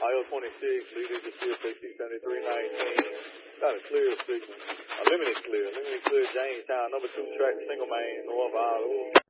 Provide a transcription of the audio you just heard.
IO 26, lead to seal 67319. Got a clear signal. A limited clear. Limited clear, Jamestown, number 2 track, single main, north,